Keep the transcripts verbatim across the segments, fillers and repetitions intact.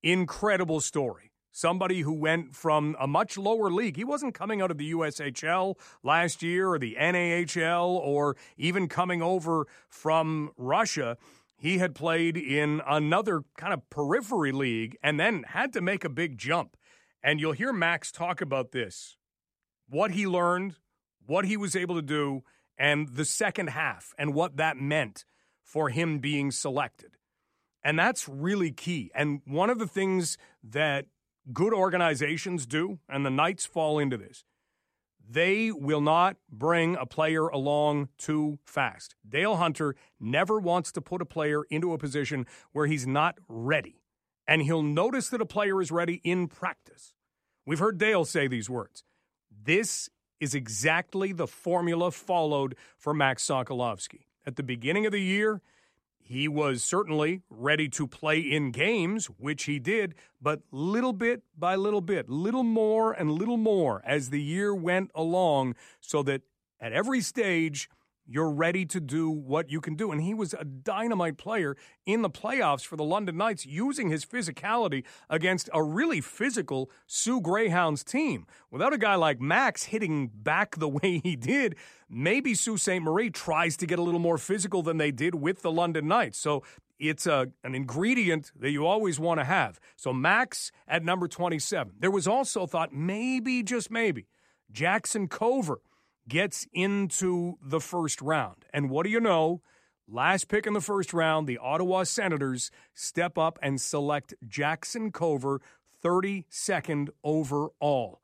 incredible story. Somebody who went from a much lower league. He wasn't coming out of the U S H L last year or the N A H L or even coming over from Russia. He had played in another kind of periphery league and then had to make a big jump. And you'll hear Max talk about this, what he learned, what he was able to do, and the second half and what that meant for him being selected. And that's really key. And one of the things that good organizations do, and the Knights fall into this, they will not bring a player along too fast. Dale Hunter never wants to put a player into a position where he's not ready. And he'll notice that a player is ready in practice. We've heard Dale say these words. This is exactly the formula followed for Max Sokolowski. At the beginning of the year, he was certainly ready to play in games, which he did, but little bit by little bit, little more and little more as the year went along, so that at every stage, you're ready to do what you can do. And he was a dynamite player in the playoffs for the London Knights, using his physicality against a really physical Sioux Greyhounds team. Without a guy like Max hitting back the way he did, maybe Sault Ste. Marie tries to get a little more physical than they did with the London Knights. So it's a, an ingredient that you always want to have. So Max at number twenty-seven. There was also thought maybe, just maybe, Jackson Cover gets into the first round. And what do you know? Last pick in the first round, the Ottawa Senators step up and select Jackson Cover, thirty-second overall.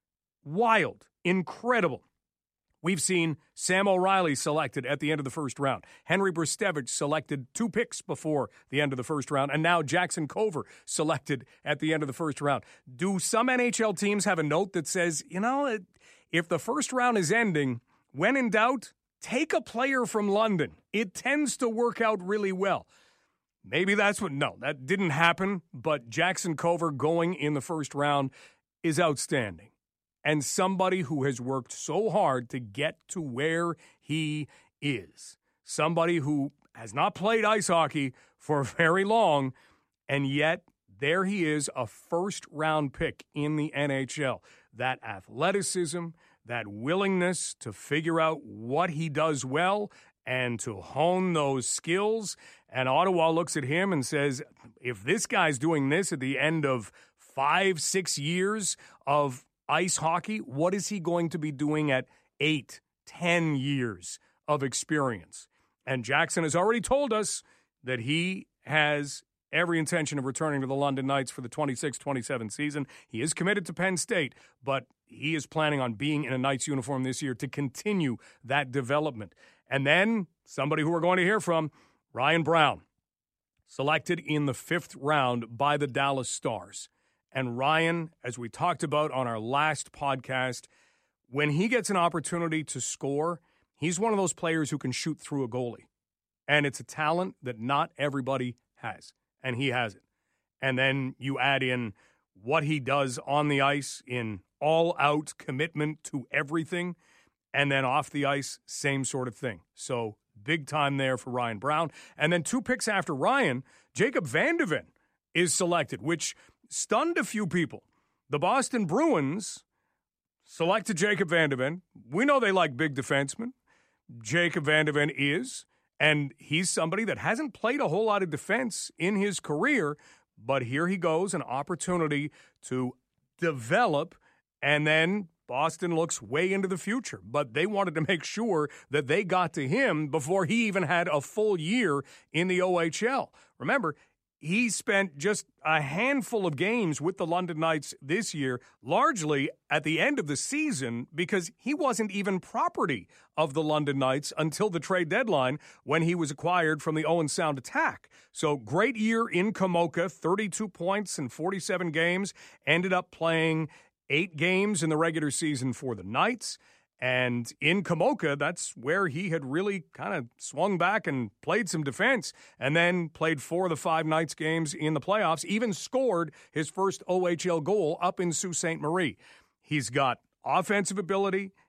Wild. Incredible. We've seen Sam O'Reilly selected at the end of the first round. Henry Brustevich selected two picks before the end of the first round. And now Jackson Cover selected at the end of the first round. Do some N H L teams have a note that says, you know, it, if the first round is ending, when in doubt, take a player from London. It tends to work out really well. Maybe that's what, no, that didn't happen, but Jackson Cover going in the first round is outstanding. And somebody who has worked so hard to get to where he is. Somebody who has not played ice hockey for very long, and yet there he is, a first-round pick in the N H L. That athleticism, that willingness to figure out what he does well and to hone those skills. And Ottawa looks at him and says, if this guy's doing this at the end of five, six years of ice hockey, what is he going to be doing at eight, ten years of experience? And Jackson has already told us that he has every intention of returning to the London Knights for the twenty-six twenty-seven season. He is committed to Penn State, but he is planning on being in a Knights uniform this year to continue that development. And then somebody who we're going to hear from, Ryan Brown, selected in the fifth round by the Dallas Stars. And Ryan, as we talked about on our last podcast, when he gets an opportunity to score, he's one of those players who can shoot through a goalie. And it's a talent that not everybody has. And he has it. And then you add in what he does on the ice in all-out commitment to everything, and then off the ice, same sort of thing. So big time there for Ryan Brown. And then two picks after Ryan, Jacob Van de Ven is selected, which stunned a few people. The Boston Bruins selected Jacob Van de Ven. We know they like big defensemen. Jacob Van de Ven is. And he's somebody that hasn't played a whole lot of defense in his career, but here he goes, an opportunity to develop, and then Boston looks way into the future. But they wanted to make sure that they got to him before he even had a full year in the O H L. Remember, he spent just a handful of games with the London Knights this year, largely at the end of the season, because he wasn't even property of the London Knights until the trade deadline when he was acquired from the Owen Sound Attack. So great year in Komoka, thirty-two points in forty-seven games, ended up playing eight games in the regular season for the Knights. And in Komoka, that's where he had really kind of swung back and played some defense, and then played four of the five Knights games in the playoffs, even scored his first O H L goal up in Sault Ste. Marie. He's got offensive ability.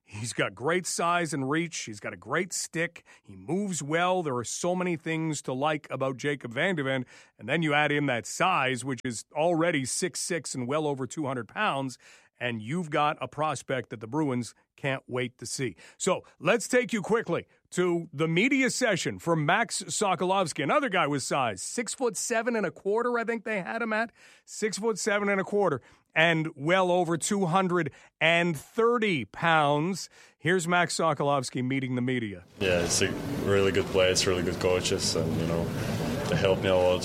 He's got great size and reach. He's got a great stick. He moves well. There are so many things to like about Jacob van de Ven. And then you add in that size, which is already six foot six and well over two hundred pounds, and you've got a prospect that the Bruins can't wait to see. So let's take you quickly to the media session for Max Sokolovsky, another guy with size, six foot seven and a quarter, I think they had him at, six foot seven and a quarter, and well over two hundred thirty pounds. Here's Max Sokolovsky meeting the media. Yeah, it's a really good place, really good coaches, and, you know, they help me a lot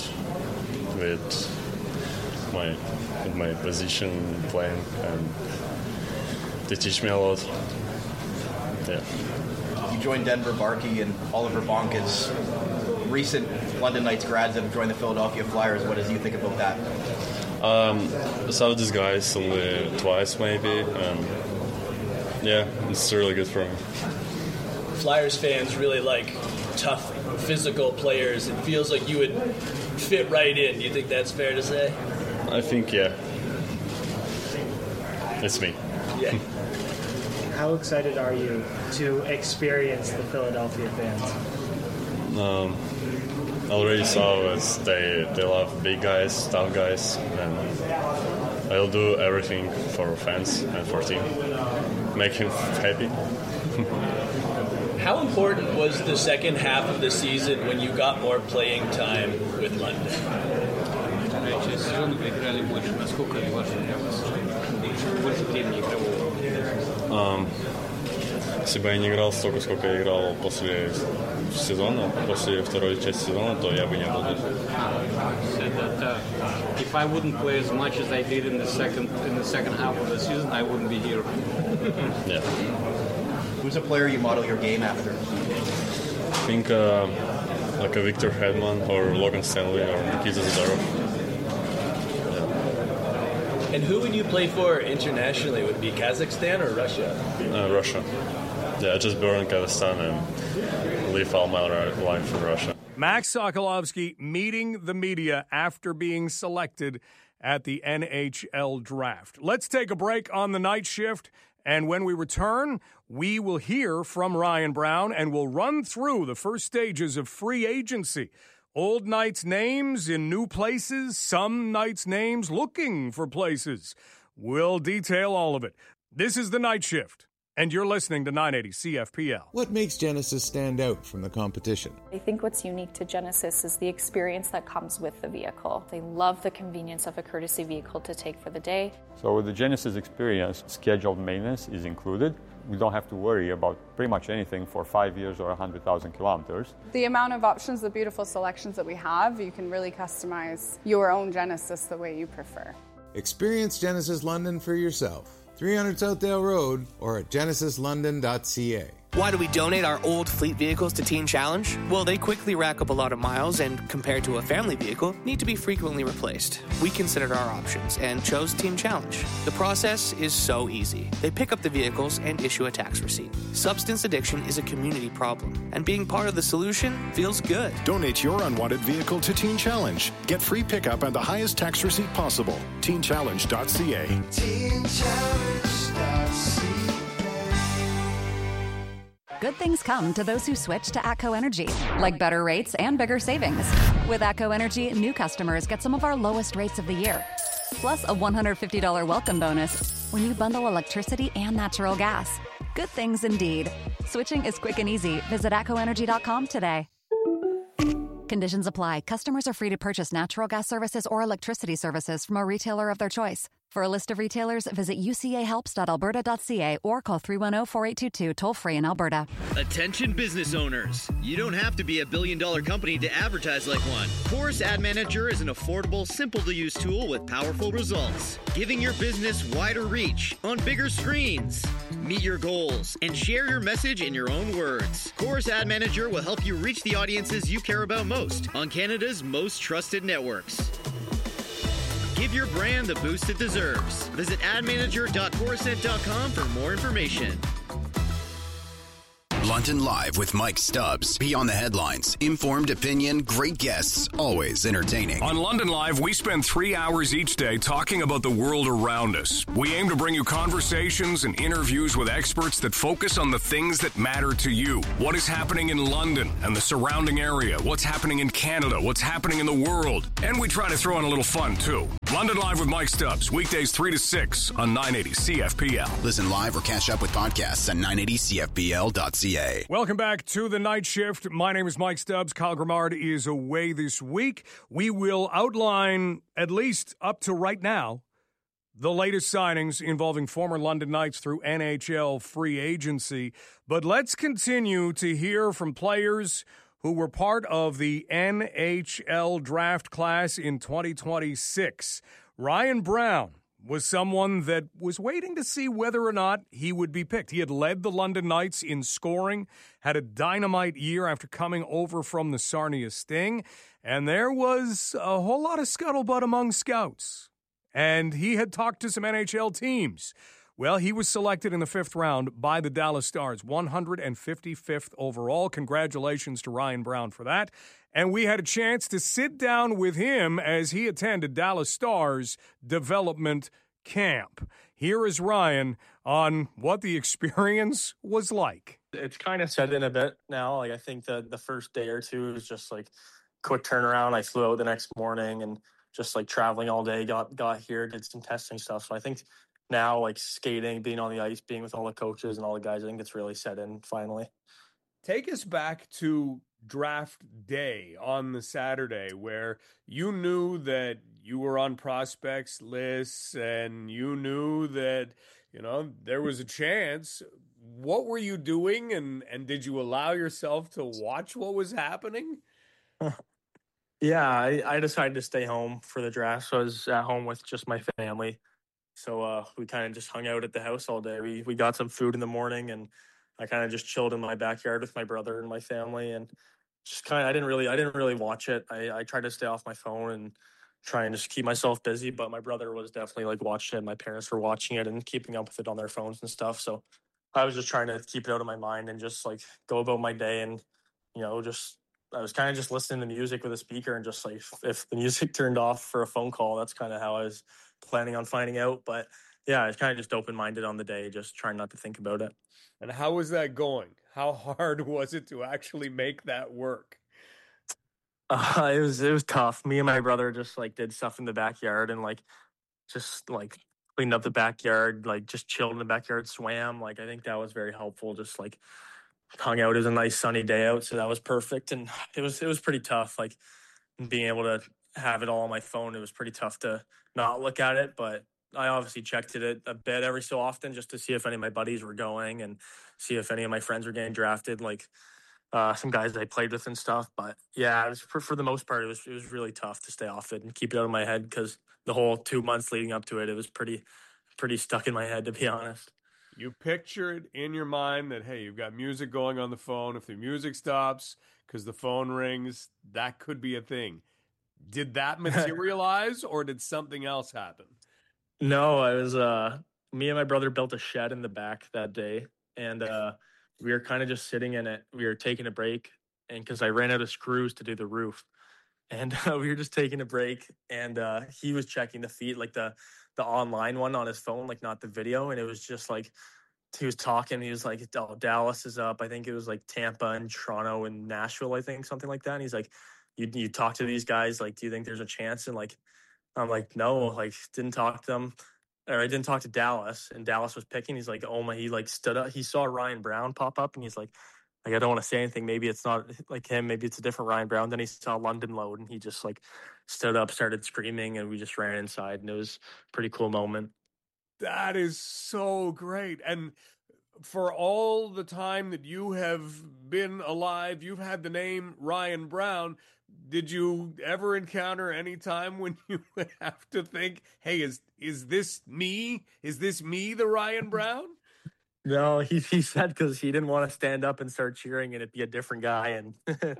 with my with my position playing, and they teach me a lot. Yeah. You joined Denver Barkey and Oliver Bonk as recent London Knights grads that have joined the Philadelphia Flyers. What does you think about that? Um, I saw these guys only twice, maybe, and yeah, it's really good for me. Flyers fans really like tough, physical players. It feels like you would fit right in. Do you think that's fair to say? I think, yeah. It's me. Yeah. How excited are you to experience the Philadelphia fans? Um, I already saw as they they love big guys, tough guys, and I'll do everything for fans and for team, make him happy. How important was the second half of the season when you got more playing time with London? Um, если бы я не играл столько, сколько я играл после сезона, после второй части сезона, то я бы не был тут. Said that uh, if I wouldn't play as much as I did in the second in the second half of the season, I wouldn't be here. Yeah. Who's a player you model your game after? I think uh, like a Victor Hedman or Logan Stanley or Nikita Zadorov. And who would you play for internationally? Would it be Kazakhstan or Russia? Uh, Russia. Yeah, I just born in Kazakhstan and live all my life in Russia. Max Sokolovsky meeting the media after being selected at the N H L draft. Let's take a break on the night shift, and when we return, we will hear from Ryan Brown and we'll run through the first stages of free agency. Old Knights names in new places, some Knights names looking for places. We'll detail all of it. This is The Night Shift, and you're listening to nine eighty C F P L. What makes Genesis stand out from the competition? I think what's unique to Genesis is the experience that comes with the vehicle. They love the convenience of a courtesy vehicle to take for the day. So with the Genesis experience, scheduled maintenance is included. We don't have to worry about pretty much anything for five years or one hundred thousand kilometers. The amount of options, the beautiful selections that we have, you can really customize your own Genesis the way you prefer. Experience Genesis London for yourself. three hundred Southdale Road or at genesis london dot c a. Why do we donate our old fleet vehicles to Teen Challenge? Well, they quickly rack up a lot of miles and, compared to a family vehicle, need to be frequently replaced. We considered our options and chose Teen Challenge. The process is so easy. They pick up the vehicles and issue a tax receipt. Substance addiction is a community problem, and being part of the solution feels good. Donate your unwanted vehicle to Teen Challenge. Get free pickup and the highest tax receipt possible. teen challenge dot c a. teen challenge dot c a. Good things come to those who switch to ATCO Energy, like better rates and bigger savings. With ATCO Energy, new customers get some of our lowest rates of the year, plus a one hundred fifty dollars welcome bonus when you bundle electricity and natural gas. Good things indeed. Switching is quick and easy. Visit atco energy dot com today. Conditions apply. Customers are free to purchase natural gas services or electricity services from a retailer of their choice. For a list of retailers, visit u c a helps dot alberta dot c a or call three one zero, four eight two two toll-free in Alberta. Attention business owners. You don't have to be a billion-dollar company to advertise like one. Chorus Ad Manager is an affordable, simple-to-use tool with powerful results, giving your business wider reach on bigger screens. Meet your goals and share your message in your own words. Chorus Ad Manager will help you reach the audiences you care about most on Canada's most trusted networks. Give your brand the boost it deserves. Visit ad manager dot chorus net dot com for more information. London Live with Mike Stubbs. Beyond the headlines, informed opinion, great guests, always entertaining. On London Live, we spend three hours each day talking about the world around us. We aim to bring you conversations and interviews with experts that focus on the things that matter to you. What is happening in London and the surrounding area? What's happening in Canada? What's happening in the world? And we try to throw in a little fun, too. London Live with Mike Stubbs, weekdays three to six on nine eighty C F P L. Listen live or catch up with podcasts at nine eighty C F P L dot C A. Welcome back to the Night Shift. My name is Mike Stubbs. Kyle Grimard is away this week. We will outline, at least up to right now, the latest signings involving former London Knights through N H L free agency. But let's continue to hear from players who were part of the N H L draft class in twenty twenty-six. Ryan Brown was someone that was waiting to see whether or not he would be picked. He had led the London Knights in scoring, had a dynamite year after coming over from the Sarnia Sting, and there was a whole lot of scuttlebutt among scouts. And he had talked to some N H L teams. Well, he was selected in the fifth round by the Dallas Stars, one hundred fifty-fifth overall. Congratulations to Ryan Brown for that. And we had a chance to sit down with him as he attended Dallas Stars development camp. Here is Ryan on what the experience was like. It's kind of set in a bit now. Like, I think that the first day or two was just like quick turnaround. I flew out the next morning and just like traveling all day, got got here, did some testing stuff. So I think now, like skating, being on the ice, being with all the coaches and all the guys, I think it's really set in finally. Take us back to draft day on the Saturday where you knew that you were on prospects lists and you knew that, you know, there was a chance. What were you doing, and, and did you allow yourself to watch what was happening? Yeah, I, I decided to stay home for the draft, so I was at home with just my family. So uh, we kind of just hung out at the house all day. We we got some food in the morning, and I kind of just chilled in my backyard with my brother and my family, and just kind of I didn't really I didn't really watch it. I, I tried to stay off my phone and try and just keep myself busy. But my brother was definitely like watching it. My parents were watching it and keeping up with it on their phones and stuff. So I was just trying to keep it out of my mind and just like go about my day, and you know just. I was kind of just listening to music with a speaker, and just like if the music turned off for a phone call, that's kind of how I was planning on finding out. But yeah, I was kind of just open-minded on the day, just trying not to think about it. And how was that going? How hard was it to actually make that work? Uh, it was it was tough. Me and my brother just like did stuff in the backyard and like just like cleaned up the backyard, like just chilled in the backyard, swam. Like I think that was very helpful. Just like hung out. It was a nice sunny day out, so that was perfect. And it was it was pretty tough, like being able to have it all on my phone. It was pretty tough to not look at it, but I obviously checked it a bit every so often just to see if any of my buddies were going and see if any of my friends were getting drafted, like uh, some guys that I played with and stuff. But yeah, it was for, for the most part, it was it was really tough to stay off it and keep it out of my head, because the whole two months leading up to it, it was pretty pretty stuck in my head, to be honest. You picture it in your mind that, hey, you've got music going on the phone. If the music stops because the phone rings, that could be a thing. Did that materialize or did something else happen? No, I was, uh, me and my brother built a shed in the back that day, and uh, we were kind of just sitting in it. We were taking a break, and because I ran out of screws to do the roof, and uh, we were just taking a break, and uh, he was checking the feed, like the, the online one on his phone, like not the video. And it was just like, he was talking, he was like, oh, Dallas is up. I think it was like Tampa and Toronto and Nashville, I think, something like that. And he's like, you you talk to these guys, like, do you think there's a chance? And like, I'm like, no, like didn't talk to them, or I didn't talk to Dallas, and Dallas was picking. He's like, oh my, he like stood up, he saw Ryan Brown pop up, and he's like, like, I don't want to say anything. Maybe it's not like him. Maybe it's a different Ryan Brown. Then he saw London load, and he just like stood up, started screaming, and we just ran inside. And it was a pretty cool moment. That is so great. And for all the time that you have been alive, you've had the name Ryan Brown. Did you ever encounter any time when you would have to think, hey, is is this me? Is this me, the Ryan Brown? No, he he said because he didn't want to stand up and start cheering and it'd be a different guy, and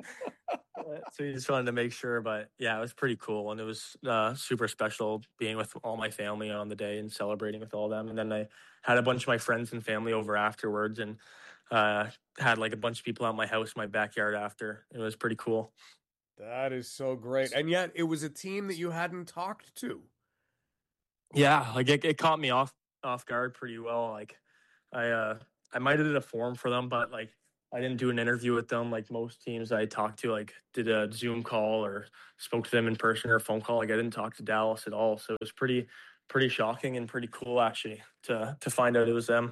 so he just wanted to make sure. But yeah, it was pretty cool, and it was uh, super special being with all my family on the day and celebrating with all of them. And then I had a bunch of my friends and family over afterwards, and uh, had like a bunch of people at my house, my backyard after. It was pretty cool. That is so great. And yet it was a team that you hadn't talked to. Yeah, like it, it caught me off off guard pretty well. Like I uh I might have did a form for them, but like I didn't do an interview with them like most teams I talked to, like did a Zoom call or spoke to them in person or a phone call. Like I didn't talk to Dallas at all. So it was pretty pretty shocking and pretty cool actually to to find out it was them.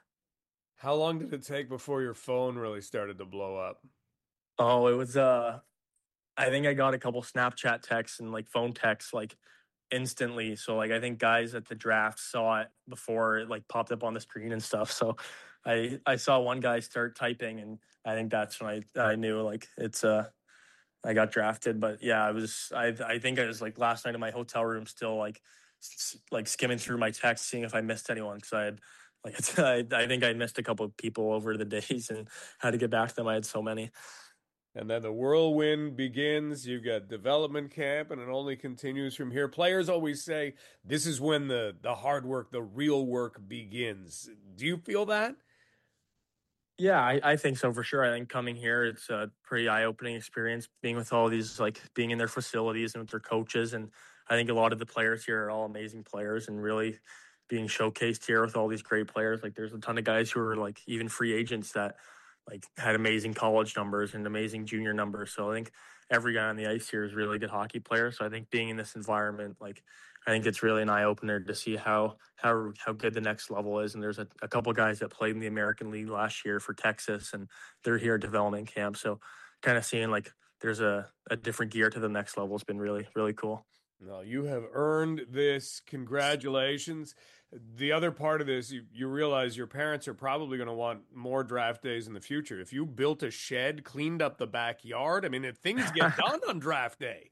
How long did it take before your phone really started to blow up? Oh, it was uh I think I got a couple Snapchat texts and like phone texts like instantly. So like I think guys at the draft saw it before it like popped up on the screen and stuff. So I I saw one guy start typing, and I think that's when I I knew like it's uh I got drafted. But yeah, I was I I think I was like last night in my hotel room still like s- like skimming through my texts, seeing if I missed anyone, because I had like it's, I I think I missed a couple of people over the days and had to get back to them. I had so many. And then the whirlwind begins. You've got development camp, and it only continues from here. Players always say this is when the, the hard work, the real work begins. Do you feel that? Yeah, I, I think so for sure. I think coming here, it's a pretty eye-opening experience being with all these, like being in their facilities and with their coaches. And I think a lot of the players here are all amazing players and really being showcased here with all these great players. Like there's a ton of guys who are like even free agents that like had amazing college numbers and amazing junior numbers. So I think every guy on the ice here is a really good hockey player. So I think being in this environment, like I think it's really an eye opener to see how how how good the next level is. And there's a, a couple of guys that played in the American League last year for Texas, and they're here at development camp. So kind of seeing like there's a, a different gear to the next level has been really, really cool. Well, you have earned this. Congratulations. The other part of this, you, you realize your parents are probably going to want more draft days in the future. If you built a shed, cleaned up the backyard, I mean, if things get done on draft day.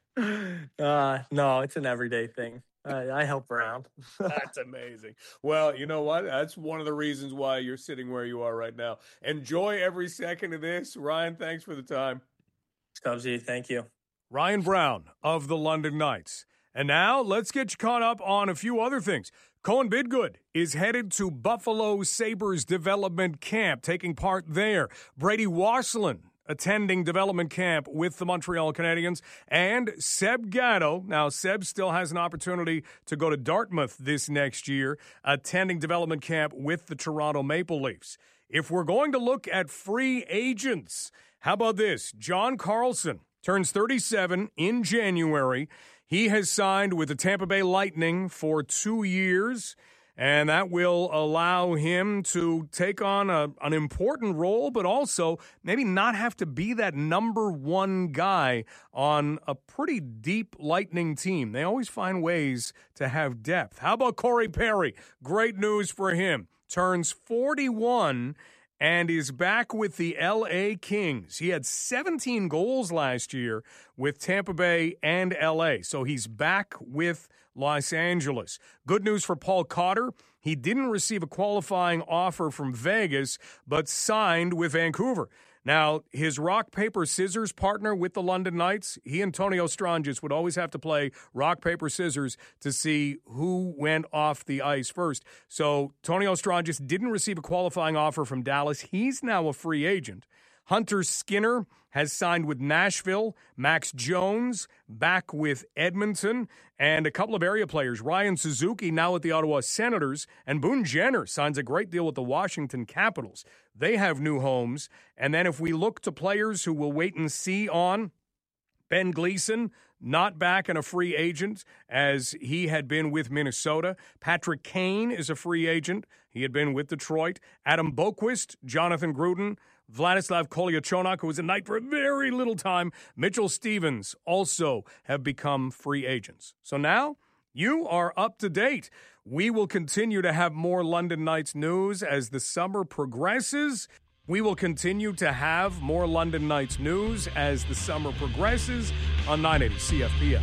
Uh, no, it's an everyday thing. I, I help around. That's amazing. Well, you know what? That's one of the reasons why you're sitting where you are right now. Enjoy every second of this. Ryan, thanks for the time. Stubbsy, thank you. Ryan Brown of the London Knights. And now let's get you caught up on a few other things. Cohen Bidgood is headed to Buffalo Sabres development camp, taking part there. Brady Wasselin attending development camp with the Montreal Canadiens. And Seb Gatto, now Seb still has an opportunity to go to Dartmouth this next year, attending development camp with the Toronto Maple Leafs. If we're going to look at free agents, how about this? John Carlson turns thirty-seven in January. He has signed with the Tampa Bay Lightning for two years, and that will allow him to take on a, an important role, but also maybe not have to be that number one guy on a pretty deep Lightning team. They always find ways to have depth. How about Corey Perry? Great news for him. Turns forty-one and is back with the L A Kings. He had seventeen goals last year with Tampa Bay and L A, so he's back with Los Angeles. Good news for Paul Cotter. He didn't receive a qualifying offer from Vegas, but signed with Vancouver. Now, his rock, paper, scissors partner with the London Knights, he and Tony Ostrangis would always have to play rock, paper, scissors to see who went off the ice first. So Tony Ostrangis didn't receive a qualifying offer from Dallas. He's now a free agent. Hunter Skinner has signed with Nashville. Max Jones back with Edmonton. And a couple of area players. Ryan Suzuki now with the Ottawa Senators. And Boone Jenner signs a great deal with the Washington Capitals. They have new homes. And then if we look to players who will wait and see on, Ben Gleason, not back and a free agent as he had been with Minnesota. Patrick Kane is a free agent. He had been with Detroit. Adam Boquist, Jonathan Gruden, Vladislav Kolyachonok, who was a Knight for a very little time. Mitchell Stevens also have become free agents. So now you are up to date. We will continue to have more London Knights news as the summer progresses. We will continue to have more London Knights news as the summer progresses on nine eighty C F P L.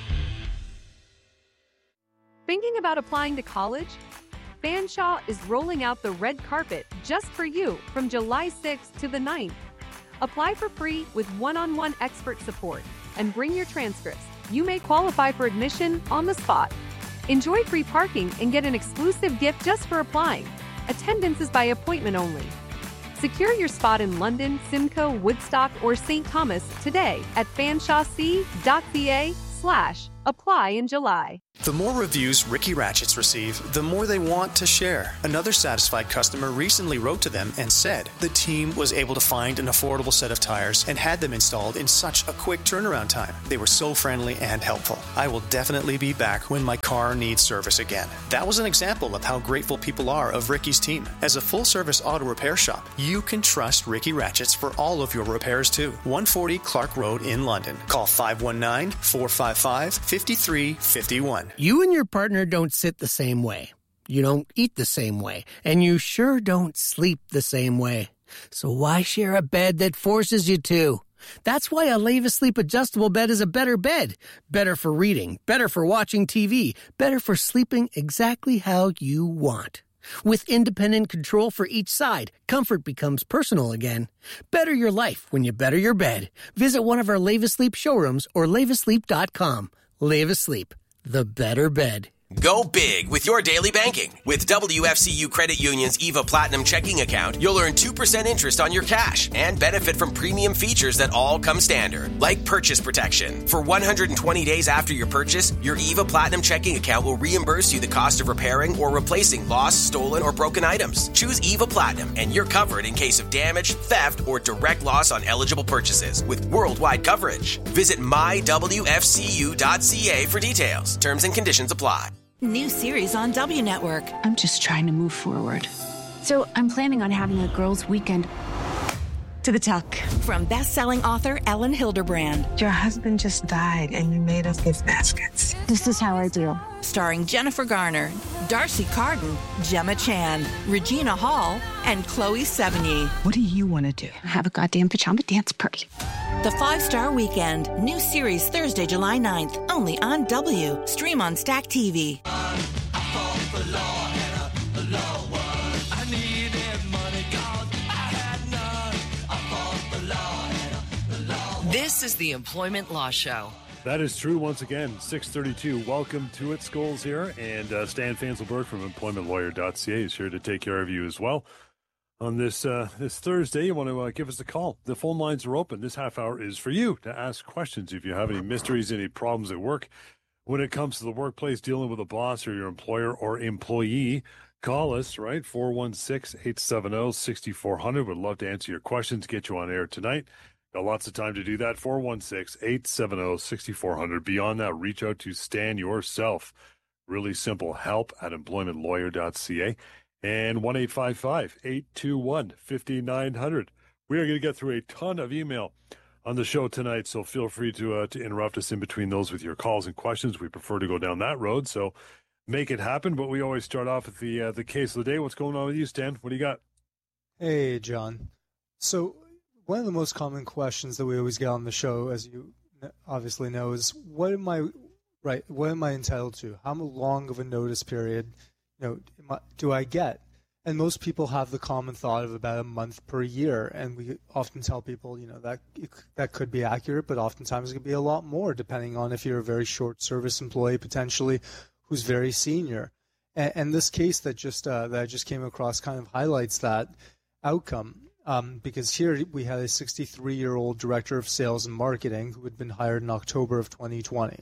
Thinking about applying to college? Fanshawe is rolling out the red carpet just for you from July sixth to the ninth. Apply for free with one-on-one expert support and bring your transcripts. You may qualify for admission on the spot. Enjoy free parking and get an exclusive gift just for applying. Attendance is by appointment only. Secure your spot in London, Simcoe, Woodstock, or Saint Thomas today at fanshawc.ca slash apply in July. The more reviews Ricky Ratchets receive, the more they want to share. Another satisfied customer recently wrote to them and said the team was able to find an affordable set of tires and had them installed in such a quick turnaround time. They were so friendly and helpful. I will definitely be back when my car needs service again. That was an example of how grateful people are of Ricky's team. As a full-service auto repair shop, you can trust Ricky Ratchets for all of your repairs too. one forty Clark Road in London. Call five one nine, four five five, five three five one. You and your partner don't sit the same way. You don't eat the same way. And you sure don't sleep the same way. So why share a bed that forces you to? That's why a Leva Sleep adjustable bed is a better bed. Better for reading, better for watching T V, better for sleeping exactly how you want. With independent control for each side, comfort becomes personal again. Better your life when you better your bed. Visit one of our Leva Sleep showrooms or leva sleep dot com. Leva Sleep, the better bed. Go big with your daily banking. With W F C U Credit Union's EVA Platinum checking account, you'll earn two percent interest on your cash and benefit from premium features that all come standard, like purchase protection. For one hundred twenty days after your purchase, your EVA Platinum checking account will reimburse you the cost of repairing or replacing lost, stolen, or broken items. Choose EVA Platinum and you're covered in case of damage, theft, or direct loss on eligible purchases with worldwide coverage. Visit my w f c u dot c a for details. Terms and conditions apply. New series on W Network. I'm just trying to move forward. So I'm planning on having a girls' weekend to the tuck. From best-selling author Ellen Hilderbrand. Your husband just died and you made us gift baskets. This is how I do. Starring Jennifer Garner, Darcy Carden, Gemma Chan, Regina Hall, and Chloe Sevigny. What do you want to do? Have a goddamn pajama dance party. The Five-Star Weekend. New series Thursday, July ninth. Only on W. Stream on Stack T V. This is the Employment Law Show. That is true once again. six thirty-two. Welcome to it. Scholes here. And uh, Stan Fanselberg from employment lawyer dot c a is here to take care of you as well. On this uh, this Thursday, you want to uh, give us a call. The phone lines are open. This half hour is for you to ask questions. If you have any mysteries, any problems at work, when it comes to the workplace, dealing with a boss or your employer or employee, call us, right? four one six, eight seven zero, six four zero zero. We'd love to answer your questions, get you on air tonight. Got lots of time to do that. four one six, eight seven zero, six four zero zero. Beyond that, reach out to Stan yourself. Really simple. Help at employment lawyer dot c a. And one eight five five, eight two one, five nine zero zero. We are going to get through a ton of email on the show tonight, so feel free to uh, to interrupt us in between those with your calls and questions. We prefer to go down that road, so make it happen. But we always start off with the uh, the case of the day. What's going on with you, Stan? What do you got? Hey, John. So one of the most common questions that we always get on the show, as you obviously know, is what am I right? What am I entitled to? How long of a notice period, you know, do I get? And most people have the common thought of about a month per year, and we often tell people, you know, that that could be accurate, but oftentimes it could be a lot more, depending on if you're a very short service employee potentially, who's very senior. And, and this case that just uh, that I just came across kind of highlights that outcome. Um, because here we had a sixty-three-year-old director of sales and marketing who had been hired in October of twenty twenty.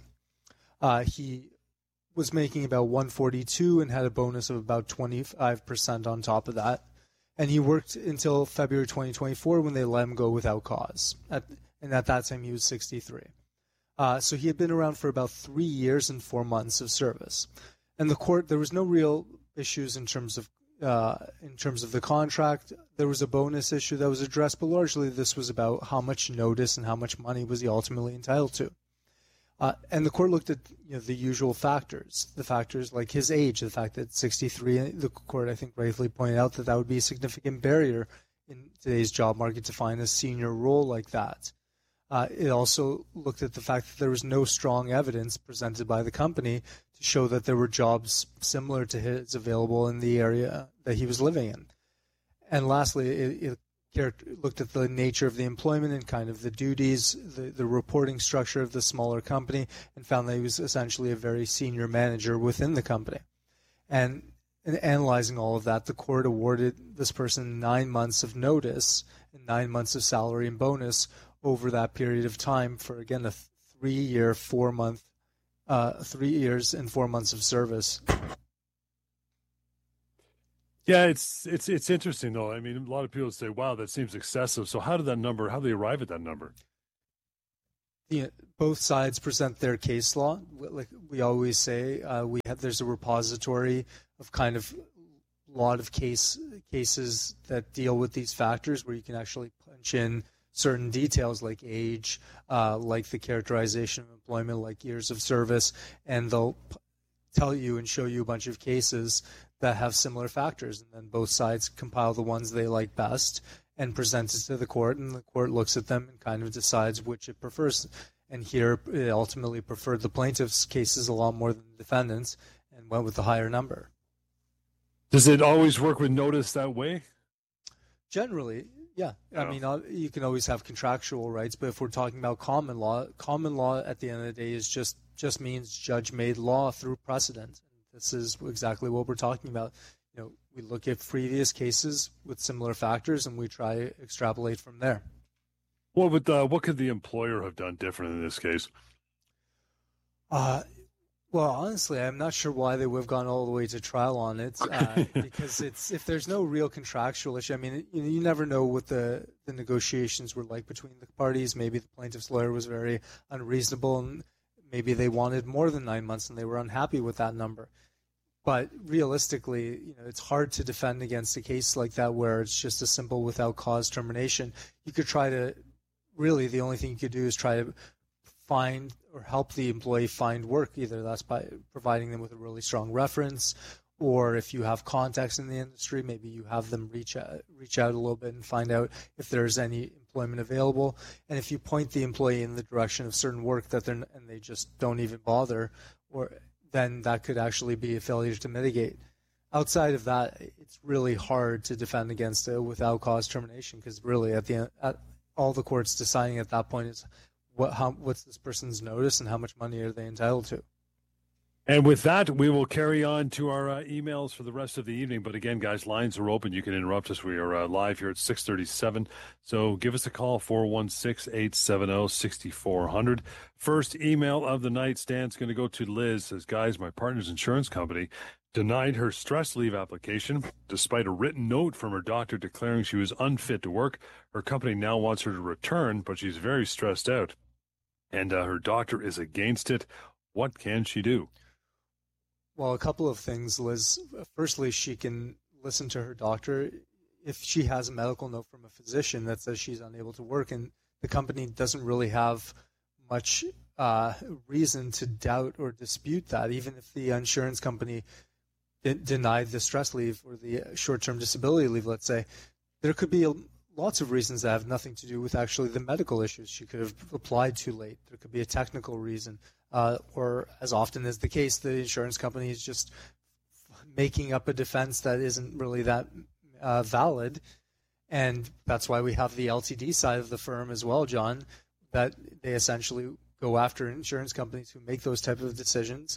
Uh, he was making about one forty-two and had a bonus of about twenty-five percent on top of that. And he worked until February twenty twenty-four when they let him go without cause. At, and at that time, he was sixty-three. Uh, so he had been around for about three years and four months of service. And the court, there was no real issues in terms of Uh, in terms of the contract. There was a bonus issue that was addressed, but largely this was about how much notice and how much money was he ultimately entitled to. Uh, and the court looked at, you know, the usual factors, the factors like his age, the fact that sixty-three, the court I think rightfully pointed out that that would be a significant barrier in today's job market to find a senior role like that. Uh, it also looked at the fact that there was no strong evidence presented by the company to show that there were jobs similar to his available in the area that he was living in. And lastly, it, it looked at the nature of the employment and kind of the duties, the, the reporting structure of the smaller company, and found that he was essentially a very senior manager within the company. And in analyzing all of that, the court awarded this person nine months of notice and nine months of salary and bonus over that period of time for, again, a three-year, four-month, uh, three years and four months of service. Yeah, it's it's it's interesting though. I mean, a lot of people say, "Wow, that seems excessive." So, how did that number? How do they arrive at that number? Yeah, both sides present their case law. Like we always say, uh, we have there's a repository of kind of a lot of case cases that deal with these factors, where you can actually punch in certain details like age, uh, like the characterization of employment, like years of service, and they'll p- tell you and show you a bunch of cases that have similar factors, and then both sides compile the ones they like best and present it to the court, and the court looks at them and kind of decides which it prefers. And here it ultimately preferred the plaintiff's cases a lot more than the defendant's and went with the higher number. Does it always work with notice that way? Generally, yeah. Oh. I mean, you can always have contractual rights, but if we're talking about common law, common law at the end of the day is just, just means judge-made law through precedent. This is exactly what we're talking about. You know, we look at previous cases with similar factors, and we try to extrapolate from there. What would uh, what could the employer have done different in this case? Uh, well, honestly, I'm not sure why they would have gone all the way to trial on it, uh, because it's if there's no real contractual issue. I mean, you, you never know what the, the negotiations were like between the parties. Maybe the plaintiff's lawyer was very unreasonable, and maybe they wanted more than nine months, and they were unhappy with that number. But realistically, you know, it's hard to defend against a case like that where it's just a simple without cause termination. You could try to, really, the only thing you could do is try to find or help the employee find work. Either that's by providing them with a really strong reference, or if you have contacts in the industry, maybe you have them reach out, reach out a little bit and find out if there's any employment available. And if you point the employee in the direction of certain work that they're and they just don't even bother, or then that could actually be a failure to mitigate. Outside of that, it's really hard to defend against a without cause termination, because really at the end, at, all the court's deciding at that point is what how what's this person's notice and how much money are they entitled to. And with that, we will carry on to our uh, emails for the rest of the evening. But again, guys, lines are open. You can interrupt us. We are uh, live here at six thirty-seven. So give us a call, four one six, eight seven zero, six four zero zero. First email of the night, Stan's going to go to Liz. Says, guys, my partner's insurance company denied her stress leave application despite a written note from her doctor declaring she was unfit to work. Her company now wants her to return, but she's very stressed out. And uh, her doctor is against it. What can she do? Well, a couple of things, Liz. Firstly, she can listen to her doctor. If she has a medical note from a physician that says she's unable to work, and the company doesn't really have much uh, reason to doubt or dispute that, even if the insurance company de- denied the stress leave or the short-term disability leave, let's say, there could be a, lots of reasons that have nothing to do with actually the medical issues. She could have applied too late. There could be a technical reason. Uh, or, as often is the case, the insurance company is just making up a defense that isn't really that uh, valid. And that's why we have the L T D side of the firm as well, John, that they essentially go after insurance companies who make those type of decisions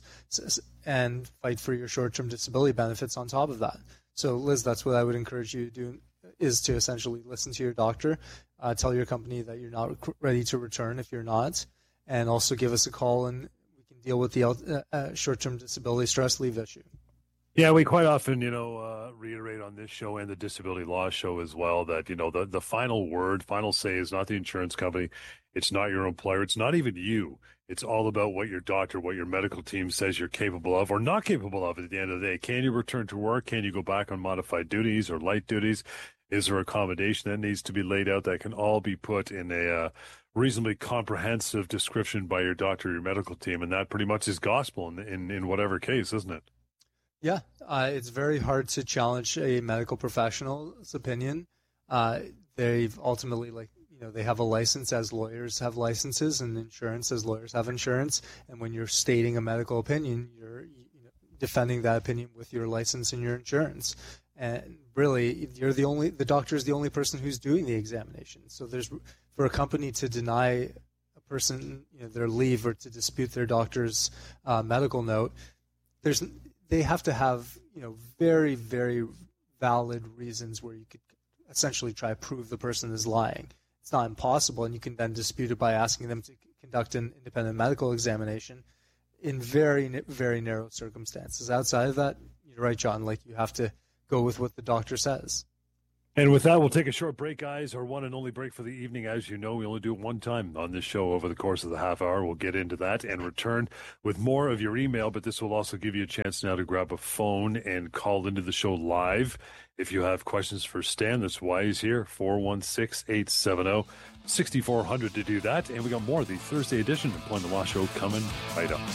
and fight for your short-term disability benefits on top of that. So, Liz, that's what I would encourage you to do, is to essentially listen to your doctor, uh, tell your company that you're not ready to return if you're not, and also give us a call and we can deal with the uh, uh, short-term disability stress leave issue. Yeah, we quite often, you know, uh, reiterate on this show and the disability law show as well that, you know, the, the final word, final say is not the insurance company. It's not your employer. It's not even you. It's all about what your doctor, what your medical team says you're capable of or not capable of at the end of the day. Can you return to work? Can you go back on modified duties or light duties? Is there accommodation that needs to be laid out? That can all be put in a uh, reasonably comprehensive description by your doctor or your medical team, and that pretty much is gospel in in, in whatever case, isn't it? Yeah, uh, it's very hard to challenge a medical professional's opinion. Uh, they've ultimately, like, you know, they have a license as lawyers have licenses, and insurance as lawyers have insurance. And when you're stating a medical opinion, you're you know, defending that opinion with your license and your insurance. And really, you're the only the doctor is the only person who's doing the examination. So there's for a company to deny a person, you know, their leave or to dispute their doctor's uh, medical note, there's they have to have, you know, very, very valid reasons where you could essentially try to prove the person is lying. It's not impossible, and you can then dispute it by asking them to conduct an independent medical examination in very, very narrow circumstances. Outside of that, you're right, John, like you have to go with what the doctor says. And with that, we'll take a short break, guys, our one and only break for the evening. As you know, we only do it one time on this show over the course of the half hour. We'll get into that and return with more of your email, but this will also give you a chance now to grab a phone and call into the show live. If you have questions for Stan, that's why he's here, four one six, eight seven zero, six four zero zero to do that. And we got more of the Thursday edition of Employment Law Show coming right up.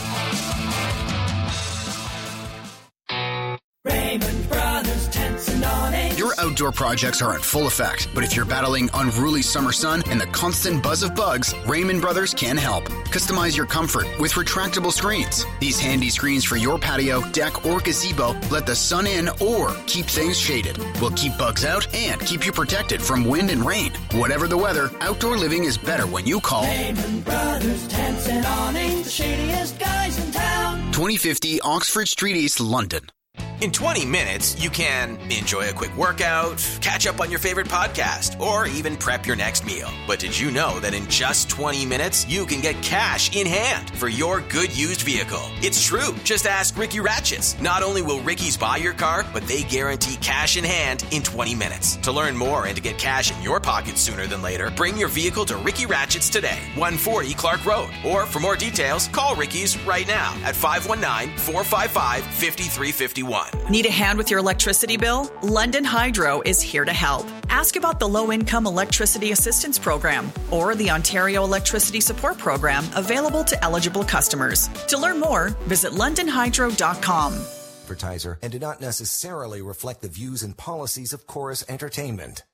Raymond Brothers Tents and Awnings. Your outdoor projects are in full effect, but if you're battling unruly summer sun and the constant buzz of bugs, Raymond Brothers can help. Customize your comfort with retractable screens. These handy screens for your patio, deck, or gazebo let the sun in or keep things shaded. Will keep bugs out and keep you protected from wind and rain. Whatever the weather, outdoor living is better when you call Raymond Brothers Tents and Awnings, the shadiest guys in town. twenty fifty Oxford Street East, London. In twenty minutes, you can enjoy a quick workout, catch up on your favorite podcast, or even prep your next meal. But did you know that in just twenty minutes, you can get cash in hand for your good used vehicle? It's true. Just ask Ricky Ratchets. Not only will Ricky's buy your car, but they guarantee cash in hand in twenty minutes. To learn more and to get cash in your pocket sooner than later, bring your vehicle to Ricky Ratchets today, one forty Clark Road. Or for more details, call Ricky's right now at five one nine, four five five, five three five one. Need a hand with your electricity bill? London Hydro is here to help. Ask about the Low-Income Electricity Assistance Program or the Ontario Electricity Support Program available to eligible customers. To learn more, visit london hydro dot com. Advertiser and do not necessarily reflect the views and policies of Chorus Entertainment.